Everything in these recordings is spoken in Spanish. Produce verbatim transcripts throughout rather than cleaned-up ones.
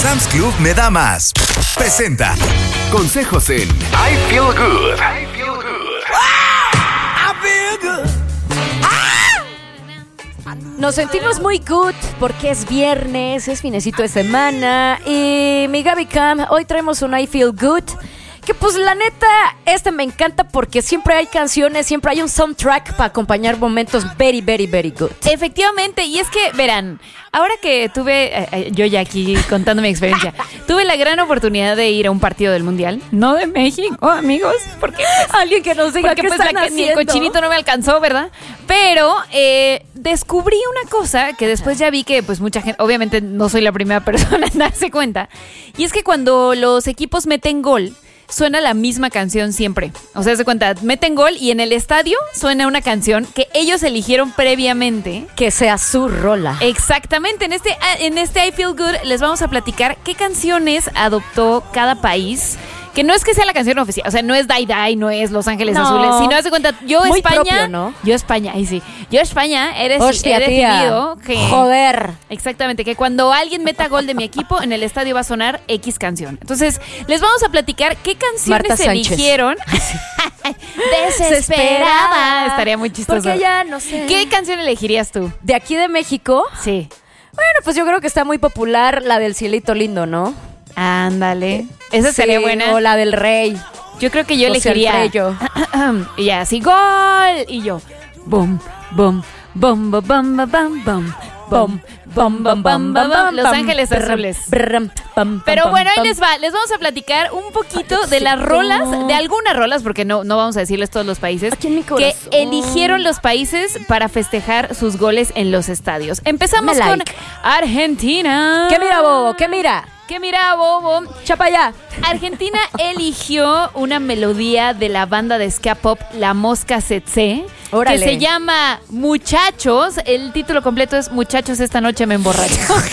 Sam's Club me da más. Presenta consejos en I Feel Good. I Feel Good. I feel good. Nos sentimos muy good porque es viernes, es finecito de semana. Y mi Gaby Cam, hoy traemos un I Feel Good. Que pues la neta, este me encanta porque siempre hay canciones, siempre hay un soundtrack para acompañar momentos very, very, very good. Efectivamente, y es que, verán, ahora que tuve, eh, yo ya aquí contando mi experiencia, tuve la gran oportunidad de ir a un partido del Mundial, no de México, amigos, porque pues, alguien que nos diga porque qué pues están la, haciendo. ni el cochinito no me alcanzó, ¿verdad? Pero eh, descubrí una cosa que después ya vi que pues mucha gente, obviamente no soy la primera persona en darse cuenta, y es que cuando los equipos meten gol, suena la misma canción siempre. O sea, se cuenta, meten gol y en el estadio suena una canción que ellos eligieron previamente. Que sea su rola. Exactamente. En este, en este I Feel Good les vamos a platicar qué canciones adoptó cada país. Que no es que sea la canción oficial, o sea, no es Die Die, no es Los Ángeles No. Azules, sino haz de cuenta, yo Muy España, propio, ¿no? yo España, ahí sí, yo España he, deci- Hostia, he tía. decidido que, Joder. exactamente, que cuando alguien meta gol de mi equipo, en el estadio va a sonar X canción. Entonces, les vamos a platicar qué canciones Marta Sánchez. eligieron. Desesperada. Estaría muy chistoso. Porque ya, no sé. ¿Qué canción elegirías tú? De aquí de México, Sí. bueno, pues yo creo que está muy popular la del Cielito Lindo, ¿no? Ándale. Esa Sí, sería buena. O la del Rey. Yo creo que yo José elegiría. Alfredo. Y ya, así, gol. Y yo, bum, bum, bum, bum, bum, bum, bum, bum, bum, bum, bum, bum, bum, Los Ángeles Azules. Pero bueno, ahí les va. Les vamos a platicar un poquito de las rolas, de algunas rolas, porque no, no vamos a decirles todos los países, Aquí en mi que corazón. eligieron los países para festejar sus goles en los estadios. Empezamos Me con like. Argentina. ¿Qué mira, bobo? ¿Qué mira? ¿Qué mira, bobo? Chapa allá. Argentina eligió una melodía de la banda de ska pop La Mosca Tsetse, Órale. que se llama Muchachos. El título completo es Muchachos, esta noche me emborracho.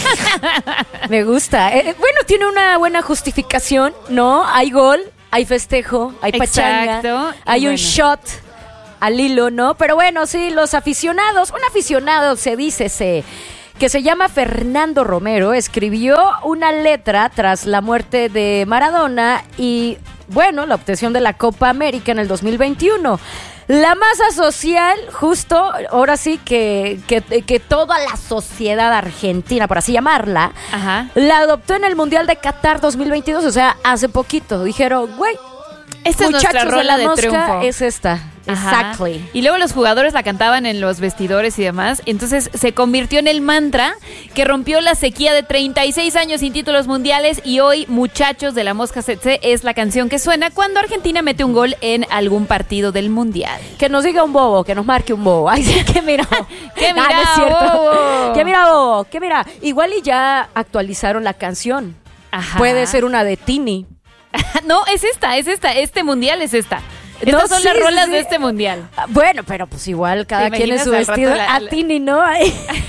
Me gusta. Eh, bueno, tiene una buena justificación, ¿no? Hay gol, hay festejo, hay pachanga, Exacto. hay Y un bueno. shot al hilo, ¿no? Pero bueno, sí, los aficionados, un aficionado se dice se, que se llama Fernando Romero, escribió una letra tras la muerte de Maradona y, bueno, la obtención de la Copa América en el dos mil veintiuno. La masa social, justo, ahora sí que, que, que toda la sociedad argentina, por así llamarla, Ajá. la adoptó en el Mundial de Qatar dos mil veintidós, o sea, hace poquito. Dijeron, güey, Esta es nuestra muchachos de rola la de mosca, triunfo. es esta. Ajá. Exactly. Y luego los jugadores la cantaban en los vestidores y demás. Entonces se convirtió en el mantra que rompió la sequía de treinta y seis años sin títulos mundiales. Y hoy, Muchachos de la Mosca Tsetse es la canción que suena cuando Argentina mete un gol en algún partido del mundial. Que nos diga un bobo, que nos marque un bobo. Ay, sí, que mira. ¿Qué Ah, no mira, es cierto. bobo? Que mira, bobo, que mira. Igual y ya actualizaron la canción. Ajá. Puede ser una de Tini. No, es esta, es esta. Este mundial es esta. No, Estas son sí, las sí, rolas sí. de este mundial. Ah, Bueno, pero pues igual cada ¿Te quien es su imaginas al vestido. rato la- A la- Tini, ¿no? Ay.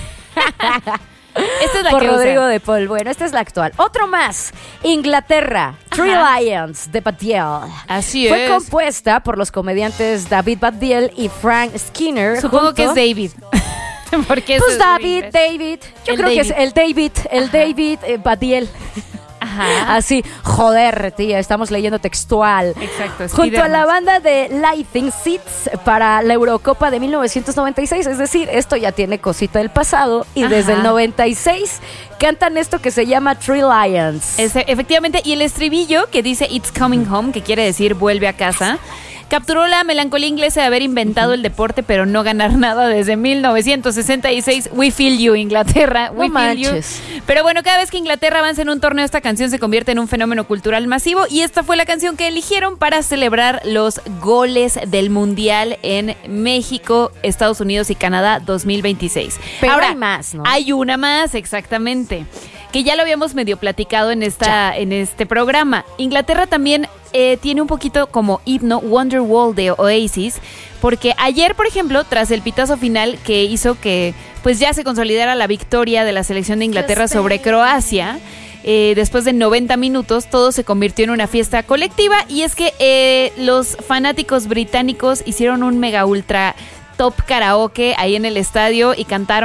Esta es la Por que Rodrigo usa. de Paul. Bueno, esta es la actual. Otro más. Inglaterra. Three Ajá. Lions de Badiel. Así Fue es. compuesta por los comediantes David Badiel y Frank Skinner. Supongo junto- que es David. Porque Pues eso es David, inglés. David. Yo El creo que David. es el David, el David eh, Badiel. Ajá. Así, joder, tía, estamos leyendo textual. Exacto. Junto a la Spiderman. banda de Laughing Seats para la Eurocopa de mil novecientos noventa y seis. Es decir, esto ya tiene cosita del pasado. Y Ajá. desde el noventa y seis cantan esto que se llama Three Lions. Es- efectivamente, y el estribillo que dice It's Coming Home, que quiere decir vuelve a casa, capturó la melancolía inglesa de haber inventado el deporte pero no ganar nada desde mil novecientos sesenta y seis. We feel you, Inglaterra. We No feel you. manches. Pero bueno, cada vez que Inglaterra avanza en un torneo, esta canción se convierte en un fenómeno cultural masivo y esta fue la canción que eligieron para celebrar los goles del Mundial en México, Estados Unidos y Canadá dos mil veintiséis. Pero Ahora, hay más, ¿no? Hay una más, exactamente. Que ya lo habíamos medio platicado en esta en este programa. Inglaterra también eh, tiene un poquito como himno Wonderwall de Oasis, porque ayer, por ejemplo, tras el pitazo final que hizo que pues ya se consolidara la victoria de la selección de Inglaterra sobre Croacia, eh, después de noventa minutos, todo se convirtió en una fiesta colectiva y es que eh, los fanáticos británicos hicieron un mega ultra top karaoke ahí en el estadio y cantaron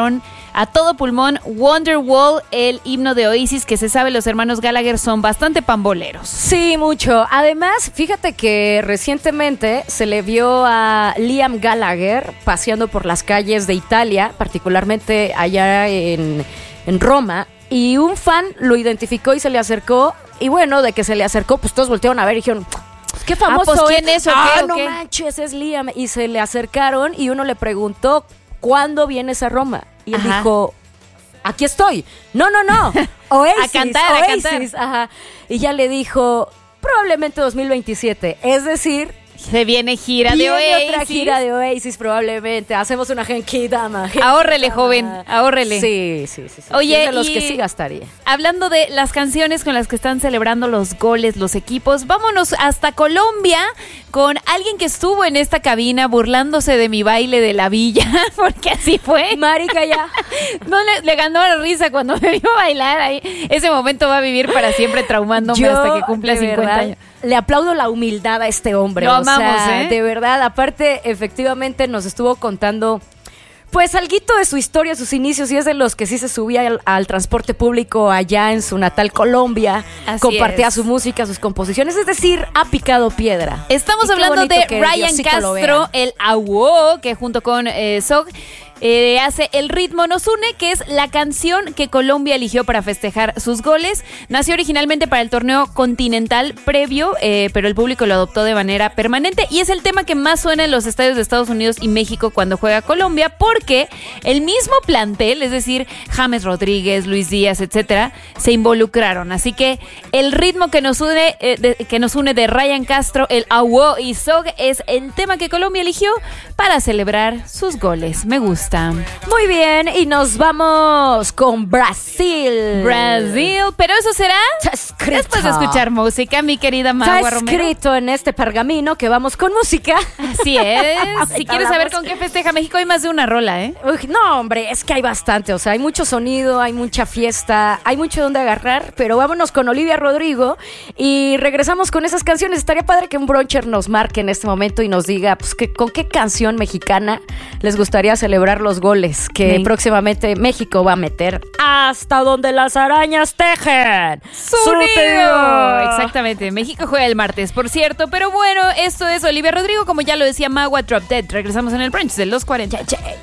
a todo pulmón Wonderwall, el himno de Oasis, que se sabe los hermanos Gallagher son bastante pamboleros. Sí, mucho. Además, fíjate que recientemente se le vio a Liam Gallagher paseando por las calles de Italia, particularmente allá en, en Roma, y un fan lo identificó y se le acercó, y bueno, de que se le acercó, pues todos voltearon a ver y dijeron... ¿Qué famoso ah, pues, ¿quién es o ah, qué, o no qué? manches, es Liam. Y se le acercaron y uno le preguntó, ¿cuándo vienes a Roma? Y él Ajá. dijo, aquí estoy. No, no, no. Oasis, A cantar, a Oasis. cantar. Ajá. Y ya le dijo, probablemente dos mil veintisiete. Es decir... Se viene gira viene de Oasis. otra gira de Oasis probablemente. Hacemos una genkidama. Ahórrele, joven, ahórrele. Sí, sí, sí. sí. Oye, sí, es de los y que sí gastaría. Hablando de las canciones con las que están celebrando los goles los equipos, vámonos hasta Colombia con alguien que estuvo en esta cabina burlándose de mi baile de la villa, porque así fue. Marica, ya. No le, le ganó la risa cuando me vio bailar ahí. Ese momento va a vivir para siempre traumándome Yo, hasta que cumpla de cincuenta verdad, años. Le aplaudo la humildad a este hombre. Lo o amamos, sea, ¿eh? De verdad, aparte, efectivamente nos estuvo contando, pues, alguito de su historia, sus inicios, y es de los que sí se subía al, al transporte público allá en su natal Colombia. Así compartía es. su música, sus composiciones, es decir, ha picado piedra. Estamos Y qué hablando bonito de que Ryan Diosito lo Castro, vea. el Awo, que junto con eh, Zog eh, hace El ritmo nos une, que es la canción que Colombia eligió para festejar sus goles. Nació originalmente para el torneo continental previo, eh, pero el público lo adoptó de manera permanente y es el tema que más suena en los estadios de Estados Unidos y México cuando juega Colombia, porque el mismo plantel, es decir, James Rodríguez, Luis Díaz, etcétera, se involucraron. Así que el ritmo que nos une, eh, de, que nos une de Ryan Castro, el Awo y Zog es el tema que Colombia eligió para celebrar sus goles. Me gusta. Muy bien, y nos vamos con Brasil. Brasil, pero eso será Está escrito. después de escuchar música, mi querida Está Magua Romero. escrito en este pergamino que vamos con música. Así es. Si quieres saber Hablamos. con qué festeja México, hay más de una rola, ¿eh? Uy, no, hombre, es que hay bastante, o sea, hay mucho sonido, hay mucha fiesta, hay mucho donde agarrar, pero vámonos con Olivia Rodrigo y regresamos con esas canciones. Estaría padre que un bruncher nos marque en este momento y nos diga, pues, que, con qué canción mexicana les gustaría celebrar los goles que Me- próximamente México va a meter hasta donde las arañas tejen ¡Su nido! Exactamente, México juega el martes, por cierto, pero bueno, esto es Olivia Rodrigo, como ya lo decía Magua, Drop Dead. Regresamos en el brunch de los cuarenta.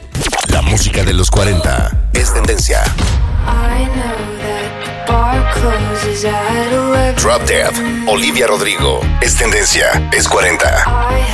La música de los cuarenta es tendencia. I know that the bar closes at eleven. Drop Dead, Olivia Rodrigo es tendencia, es cuarenta. I